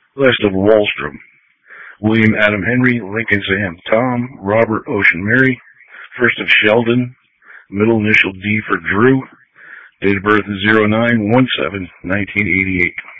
Last of Wallstrom. William Adam Henry, Lincoln Sam Tom, Robert Ocean Mary, first of Sheldon, middle initial D for Drew, date of birth is 09/17/1988.